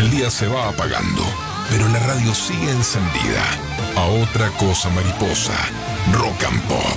El día se va apagando, pero la radio sigue encendida. A otra cosa, mariposa. Rock and Pop.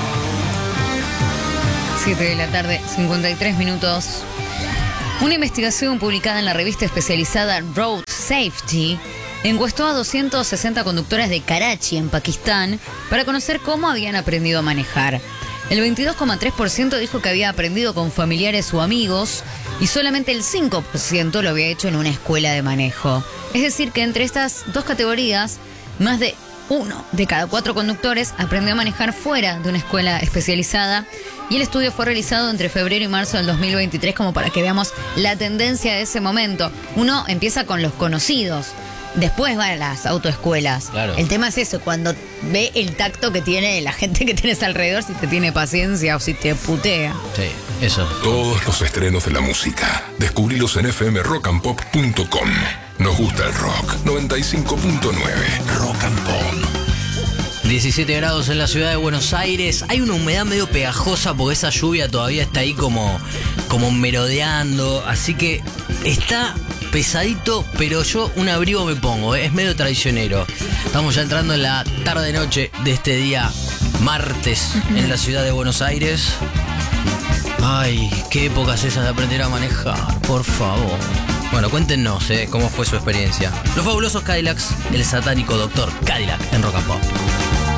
7 de la tarde, 53 minutos. Una investigación publicada en la revista especializada Road Safety encuestó a 260 conductores de Karachi, en Pakistán, para conocer cómo habían aprendido a manejar. El 22,3% dijo que había aprendido con familiares o amigos y solamente el 5% lo había hecho en una escuela de manejo. Es decir, que entre estas dos categorías, más de 1 de cada 4 conductores aprendió a manejar fuera de una escuela especializada, y el estudio fue realizado entre febrero y marzo del 2023, como para que veamos la tendencia de ese momento. Uno empieza con los conocidos, después va a las autoescuelas. Claro. El tema es eso, cuando ve el tacto que tiene la gente que tienes alrededor, si te tiene paciencia o si te putea. Sí, eso. Todos los estrenos de la música. Descubrilos en fmrockandpop.com. Nos gusta el rock. 95.9 Rock and Pop. 17 grados en la ciudad de Buenos Aires. Hay una humedad medio pegajosa porque esa lluvia todavía está ahí como merodeando. Así que está pesadito, pero yo un abrigo me pongo, es medio traicionero. Estamos ya entrando en la tarde-noche de este día martes en la ciudad de Buenos Aires. Ay, qué épocas esas de aprender a manejar, por favor. Bueno, cuéntenos cómo fue su experiencia. Los fabulosos Cadillacs, el satánico Dr. Cadillac en Rock and Pop.